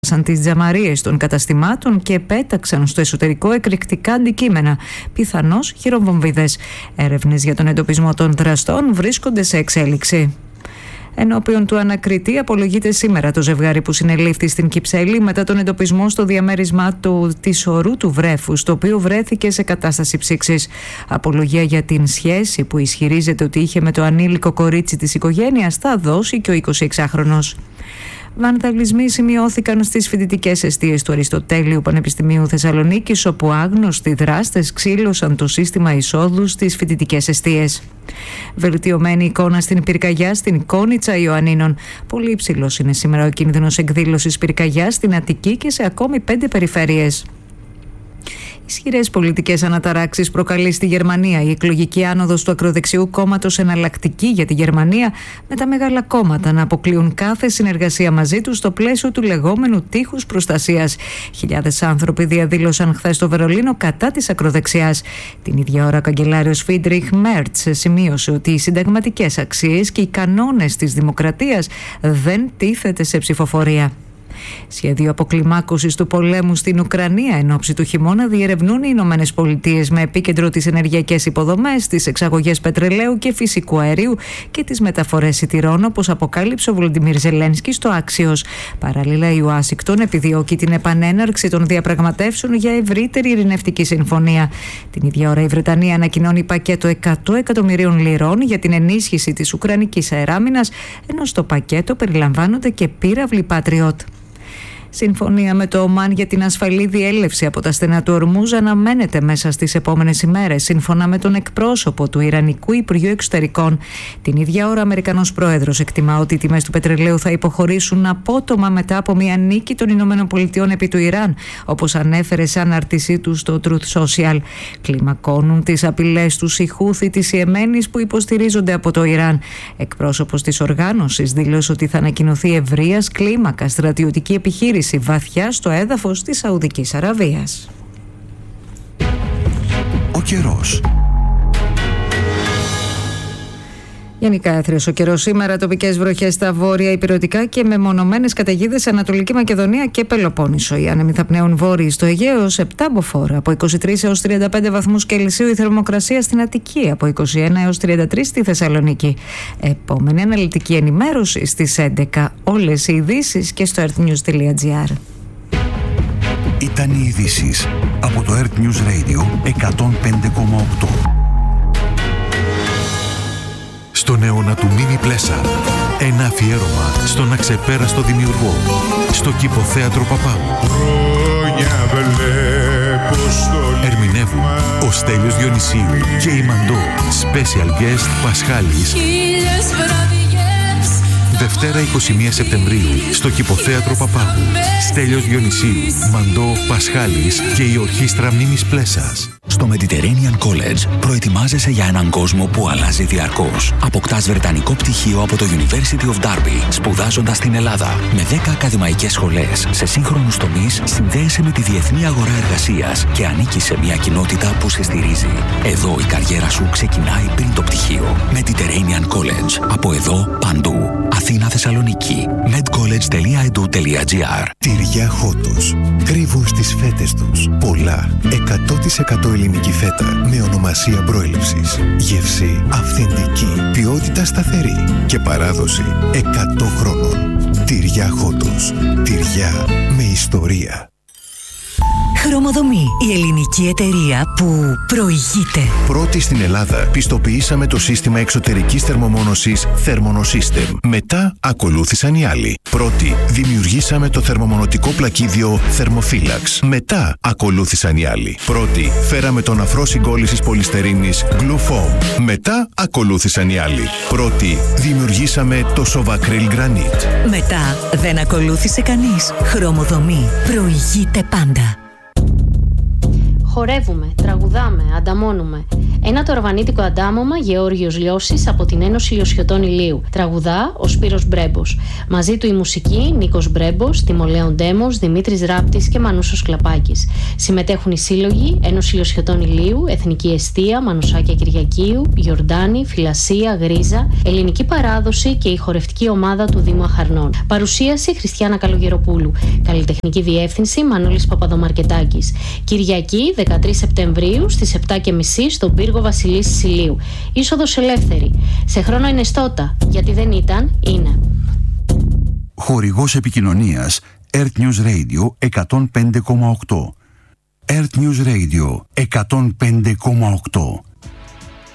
τις τζαμαρίες των καταστημάτων και πέταξαν στο εσωτερικό εκρηκτικά αντικείμενα, πιθανώς χειροβομβίδες. Έρευνες για τον εντοπισμό των δραστών βρίσκονται σε εξέλιξη. Ενώπιον του ανακριτή απολογείται σήμερα το ζευγάρι που συνελήφθη στην Κυψέλη μετά τον εντοπισμό στο διαμέρισμά του της ορού του βρέφους, το οποίο βρέθηκε σε κατάσταση ψήξης. Απολογία για την σχέση που ισχυρίζεται ότι είχε με το ανήλικο κορίτσι της οικογένειας θα δώσει και ο 26χρονος. Βανδαλισμοί σημειώθηκαν στις φοιτητικές εστίες του Αριστοτέλειου Πανεπιστημίου Θεσσαλονίκης, όπου άγνωστοι δράστες ξύλωσαν το σύστημα εισόδου στις φοιτητικές εστίες. Βελτιωμένη εικόνα στην πυρκαγιά στην Κόνιτσα Ιωαννίνων. Πολύ υψηλός είναι σήμερα ο κίνδυνος εκδήλωσης πυρκαγιάς στην Αττική και σε ακόμη 5 περιφέρειες. Ισχυρές πολιτικές αναταράξεις προκαλεί στη Γερμανία η εκλογική άνοδος του ακροδεξιού κόμματος Εναλλακτική για τη Γερμανία, με τα μεγάλα κόμματα να αποκλείουν κάθε συνεργασία μαζί τους στο πλαίσιο του λεγόμενου τείχους προστασίας. Χιλιάδες άνθρωποι διαδήλωσαν χθες στο Βερολίνο κατά της ακροδεξιάς. Την ίδια ώρα ο καγκελάριος Φρίντριχ Μέρτς σημείωσε ότι οι συνταγματικές αξίες και οι κανόνες της δημοκρατίας δεν τίθεται σε ψηφοφορία. Σχέδιο αποκλιμάκωσης του πολέμου στην Ουκρανία εν ώψη του χειμώνα διερευνούν οι Ηνωμένες Πολιτείες, με επίκεντρο τις ενεργειακές υποδομές, τις εξαγωγές πετρελαίου και φυσικού αερίου και τις μεταφορές σιτηρών, όπως αποκάλυψε ο Βολοντιμίρ Ζελένσκι στο Άξιος. Παράλληλα, η Ουάσιγκτον επιδιώκει την επανέναρξη των διαπραγματεύσεων για ευρύτερη ειρηνευτική συμφωνία. Την ίδια ώρα η Βρετανία ανακοινώνει πακέτο 100 εκατομμυρίων λιρών για την ενίσχυση της Ουκρανικής αεράμινας, ενώ στο πακέτο περιλαμβάνονται και πύραυλοι Patriot. Συμφωνία με το Ομάν για την ασφαλή διέλευση από τα στενά του Ορμούζ αναμένεται μέσα στις επόμενες ημέρες, σύμφωνα με τον εκπρόσωπο του Ιρανικού Υπουργείου Εξωτερικών. Την ίδια ώρα, ο Αμερικανός πρόεδρος εκτιμά ότι οι τιμές του πετρελαίου θα υποχωρήσουν απότομα μετά από μια νίκη των Ηνωμένων Πολιτειών επί του Ιράν, όπως ανέφερε σε ανάρτησή του στο Truth Social. Κλιμακώνουν τις απειλές τους οι Χούθι της Ιεμένης που υποστηρίζονται από το Ιράν. Εκπρόσωπος της οργάνωσης δήλωσε ότι θα ανακοινωθεί ευρείας κλίμακα στρατιωτική επιχείρηση βαθιά στο έδαφος της Σαουδικής Αραβίας. Ο καιρός. Γενικά έθριος ο καιρός σήμερα, τοπικές βροχές στα βόρεια ηπειρωτικά και μεμονωμένες καταιγίδες σε Ανατολική Μακεδονία και Πελοπόννησο. Οι άνεμοι θα πνέουν βόρειοι στο Αιγαίο σε 7 μποφόρ, από 23 έως 35 βαθμούς Κελσίου η θερμοκρασία στην Αττική, από 21 έως 33 στη Θεσσαλονίκη. Επόμενη αναλυτική ενημέρωση στις 11. Όλες οι ειδήσεις και στο earthnews.gr. Ήταν οι ειδήσεις από το Earth News Radio 105,8. Στον αιώνα του Μίνι Πλέσα, ένα αφιέρωμα στον αξεπέραστο δημιουργό, στο Κηποθέατρο Παπάγου. Ερμηνεύουν ο Στέλιος Διονυσίου και η Μαντώ, special guest Πασχάλης. Δευτέρα 21 Σεπτεμβρίου στο Κηποθέατρο Παπάγου. Στέλιος Διονυσίου, Μαντώ, Πασχάλης και η Ορχήστρα Μίμης Πλέσας. Στο Mediterranean College προετοιμάζεσαι για έναν κόσμο που αλλάζει διαρκώς. Αποκτάς βρετανικό πτυχίο από το University of Derby, σπουδάζοντας στην Ελλάδα. Με 10 ακαδημαϊκές σχολές σε σύγχρονους τομείς, συνδέεσαι με τη διεθνή αγορά εργασίας και ανήκεις σε μια κοινότητα που σε στηρίζει. Εδώ η καριέρα σου ξεκινάει πριν το πτυχίο. Mediterranean College. Από εδώ παντού. Αθήνα, Θεσσαλονίκη. medcollege.edu.gr. Τυριά Χότος. Κρύβουν στις φέτες τους πολλά 100% ελληνική φέτα με ονομασία προέλευσης. Γεύση αυθεντική, ποιότητα σταθερή και παράδοση 100 χρόνων. Τυριά Χότος. Τυριά με ιστορία. Χρωμοδομή, η ελληνική εταιρεία που προηγείται. Πρώτη στην Ελλάδα πιστοποιήσαμε το σύστημα εξωτερικής θερμομόνωσης Thermonosystem. Μετά ακολούθησαν οι άλλοι. Πρώτη δημιουργήσαμε το θερμομονωτικό πλακίδιο Thermophilax. Μετά ακολούθησαν οι άλλοι. Πρώτη φέραμε τον αφρό συγκόλλησης πολυστερίνης Glufoam. Μετά ακολούθησαν οι άλλοι. Πρώτη δημιουργήσαμε το Sovacryl Granite. Μετά δεν ακολούθησε κανείς. Χρωμοδομή προηγείται πάντα. Χορεύουμε, τραγουδάμε, ανταμώνουμε. Ένα τορβανίτικο αντάμωμα Γεώργιος Λιώσης από την Ένωση Λιωσιωτών Ηλίου. Τραγουδά ο Σπύρος Μπρέμπος. Μαζί του η μουσική Νίκος Μπρέμπος, Τιμολέων Ντέμος, Δημήτρης Ράπτης και Μανούσος Κλαπάκης. Συμμετέχουν οι σύλλογοι Ένωση Λιωσιωτών Ηλίου, Εθνική Εστία, Μανουσάκια Κυριακείου, Γιορτάνη, Φιλασία, Γρίζα, Ελληνική Παράδοση και η χορευτική ομάδα του Δήμου Αχαρνών. Παρουσίαση Χριστιάνα Καλογεροπούλου. Καλλιτεχνική διεύθυνση Μανώλης Παπαδομαρκετάκης. Κυριακή 13 Σεπτεμβρίου στις 7:30 στον πύργο Βασιλίσσης Ηλίου. Είσοδος ελεύθερη. Σε χρόνο ενεστώτα, γιατί δεν ήταν, είναι. Χορηγός επικοινωνίας Earth News Radio 105,8. Earth News Radio 105,8.